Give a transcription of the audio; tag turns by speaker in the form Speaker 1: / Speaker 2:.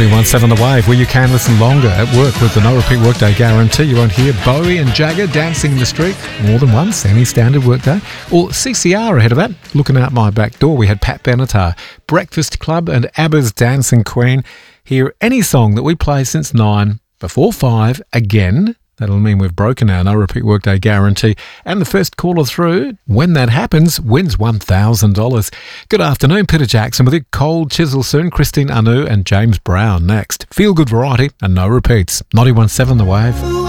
Speaker 1: 91.7 The Wave, where you can listen longer at work with the no repeat workday guarantee. You won't hear Bowie and Jagger dancing in the street more than once, any standard workday. Or CCR ahead of that. Looking out my back door, we had Pat Benatar, Breakfast Club and ABBA's Dancing Queen. Hear any song that we play since 9 before 5 again. That'll mean we've broken our no repeat workday guarantee. And the first caller through, when that happens, wins $1,000. Good afternoon, Peter Jackson with you. Cold Chisel soon, Christine Anu and James Brown next. Feel good variety and no repeats. 91.7 The Wave.